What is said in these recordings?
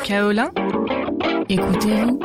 Kaolin, écoutez-vous.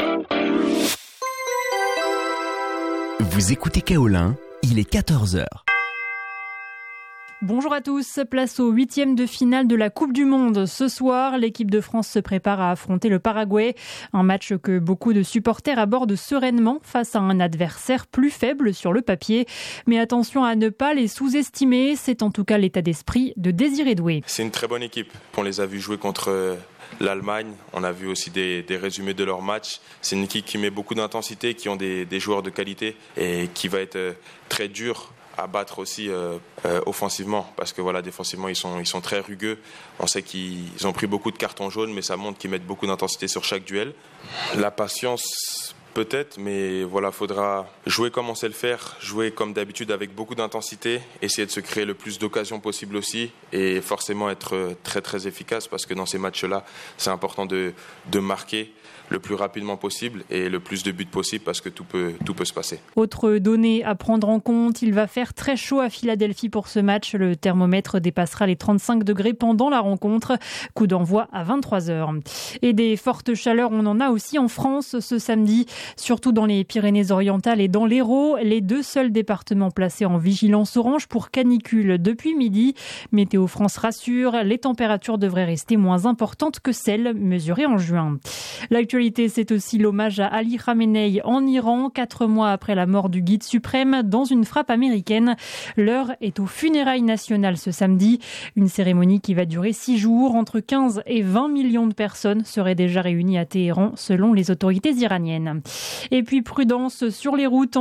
Vous écoutez Kaolin, il est 14h. Bonjour à tous, place au 8e de finale de la Coupe du Monde. Ce soir, l'équipe de France se prépare à affronter le Paraguay. Un match que beaucoup de supporters abordent sereinement face à un adversaire plus faible sur le papier. Mais attention à ne pas les sous-estimer, c'est en tout cas l'état d'esprit de Désiré Doué. C'est une très bonne équipe. On les a vus jouer contre l'Allemagne. On a vu aussi des résumés de leur match. C'est une équipe qui met beaucoup d'intensité, qui ont des joueurs de qualité et qui va être très dur à battre aussi offensivement, parce que voilà, défensivement ils sont très rugueux. On sait qu'ils ont pris beaucoup de cartons jaunes, mais ça montre qu'ils mettent beaucoup d'intensité sur chaque duel. La patience peut-être, mais voilà, faudra jouer comme on sait le faire, jouer comme d'habitude avec beaucoup d'intensité, essayer de se créer le plus d'occasions possible aussi, et forcément être très très efficace, parce que dans ces matchs-là, c'est important de marquer le plus rapidement possible et le plus de buts possible, parce que tout peut se passer. Autre donnée à prendre en compte, il va faire très chaud à Philadelphie pour ce match. Le thermomètre dépassera les 35 degrés pendant la rencontre. Coup d'envoi à 23h. Et des fortes chaleurs, on en a aussi en France ce samedi, surtout dans les Pyrénées-Orientales et dans l'Hérault, les deux seuls départements placés en vigilance orange pour canicule depuis midi. Météo France rassure, les températures devraient rester moins importantes que celles mesurées en juin. L'actualité, c'est aussi l'hommage à Ali Khamenei en Iran, 4 mois après la mort du guide suprême dans une frappe américaine. L'heure est aux funérailles nationales ce samedi. Une cérémonie qui va durer 6 jours. Entre 15 et 20 millions de personnes seraient déjà réunies à Téhéran, selon les autorités iraniennes. Et puis prudence sur les routes.